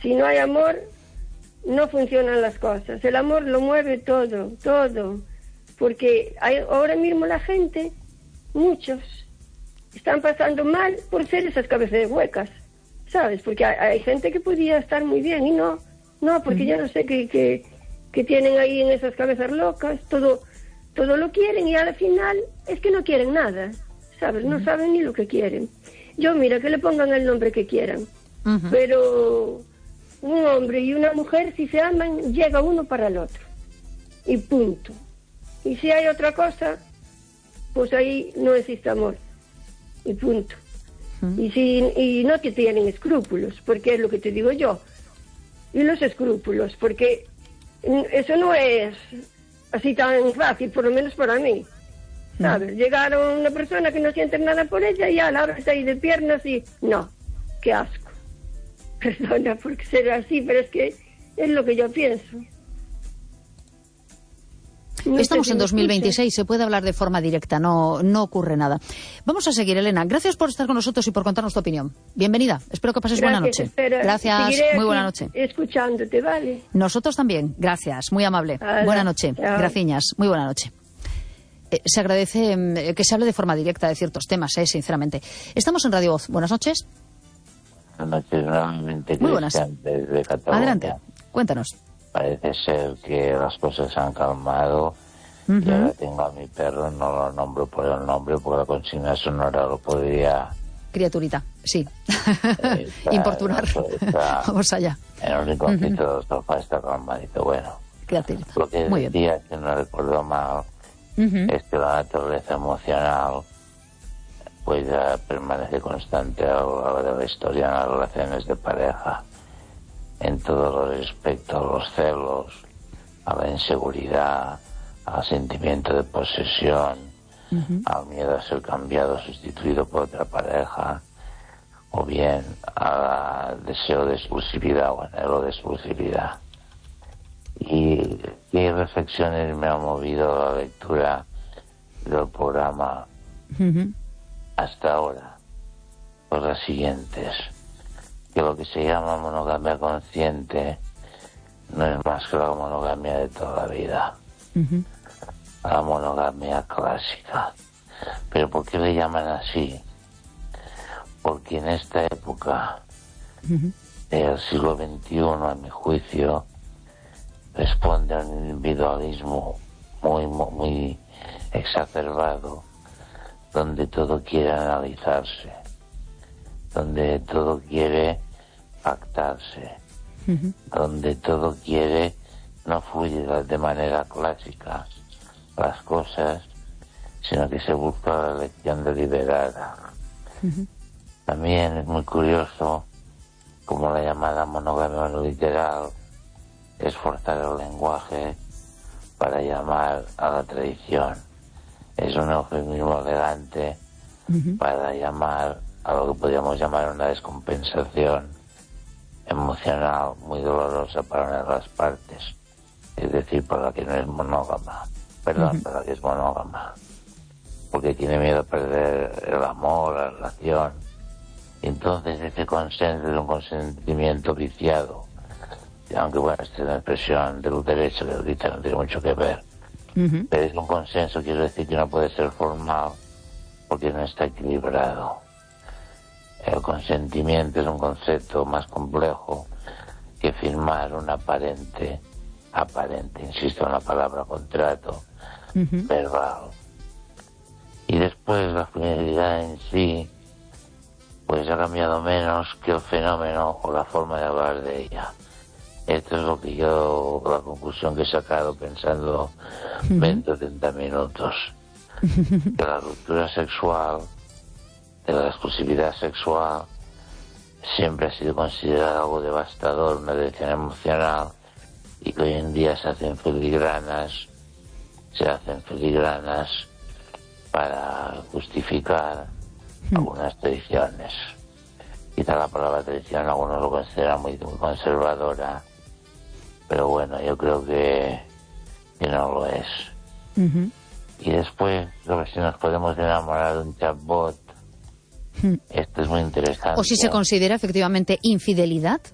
si no hay amor, no funcionan las cosas. El amor lo mueve todo, todo. Porque ahora mismo la gente, muchos, están pasando mal por ser esas cabezas huecas, ¿sabes? Porque hay gente que podía estar muy bien y no, porque yo no sé qué tienen ahí en esas cabezas locas, todo lo quieren y al final es que no quieren nada, ¿sabes? No saben ni lo que quieren. Yo, mira, que le pongan el nombre que quieran, pero un hombre y una mujer, si se aman, llega uno para el otro, y punto. Y si hay otra cosa, pues ahí no existe amor, y punto. Y no te tienen escrúpulos, porque es lo que te digo yo. Y los escrúpulos, porque eso no es así tan fácil, por lo menos para mí, ¿sabes? Llegar a una persona que no siente nada por ella y ya la abres ahí de piernas y... No, qué asco. Perdona por ser así, pero es que es lo que yo pienso. No Estamos sé si en me 2026, se puede hablar de forma directa, no ocurre nada. Vamos a seguir, Elena. Gracias por estar con nosotros y por contarnos tu opinión. Bienvenida. Espero que pases buena noche. Gracias, muy buena noche. Escuchándote, ¿vale? Nosotros también. Gracias, muy amable. Buena noche. Gracias, muy buena noche. Se agradece que se hable de forma directa de ciertos temas, sinceramente. Estamos en Radio Voz. Buenas noches. Buenas noches, nuevamente. Muy buenas. Desde Cataluña. Adelante, cuéntanos. Parece ser que las cosas se han calmado. Y ahora tengo a mi perro, no lo nombro por el nombre, porque la consigna sonora lo podría... Criaturita, sí. Importunar. Vamos allá. En el rinconcito del sofá está calmadito. Bueno, criaturita. Lo que Muy decía, bien. que no recuerdo mal, es que la naturaleza emocional pues ya permanece constante a lo largo de la historia en las relaciones de pareja, en todos los aspectos, los celos, a la inseguridad, al sentimiento de posesión, al miedo a ser cambiado, sustituido por otra pareja, o bien al deseo de exclusividad o anhelo de exclusividad. Y qué reflexiones me ha movido la lectura del programa hasta ahora, pues las siguientes: que lo que se llama monogamia consciente no es más que la monogamia de toda la vida, la monogamia clásica. ¿Pero por qué le llaman así? Porque en esta época del siglo XXI, a mi juicio, responde a un individualismo muy exacerbado, donde todo quiere analizarse, donde todo quiere pactarse, donde todo quiere, no fluye de manera clásica las cosas, sino que se busca la elección deliberada. También es muy curioso como la llamada monogamia literal es forzar el lenguaje para llamar a la traición. Es un eufemismo elegante para llamar a lo que podríamos llamar una descompensación emocional muy dolorosa para una de las partes, es decir, para la que no es monógama, para la que es monógama, porque tiene miedo a perder el amor, la relación. Y entonces ese consenso es un consentimiento viciado, aunque bueno, esta es una expresión del derecho que ahorita no tiene mucho que ver, pero es un consenso, quiero decir que no puede ser formal porque no está equilibrado. El consentimiento es un concepto más complejo que firmar un aparente, insisto en la palabra contrato, verbal. Y después la finalidad en sí pues ha cambiado menos que el fenómeno o la forma de hablar de ella. Esto es lo que la conclusión que he sacado pensando 20 o 30 minutos. De la ruptura sexual, de la exclusividad sexual, siempre ha sido considerado algo devastador, una decisión emocional, y que hoy en día se hacen filigranas para justificar algunas tradiciones. Quizá la palabra tradición algunos lo consideran muy conservadora, pero bueno, yo creo que no lo es. Y después, a ver si nos podemos enamorar de un chatbot. Esto es muy interesante. O si se considera efectivamente infidelidad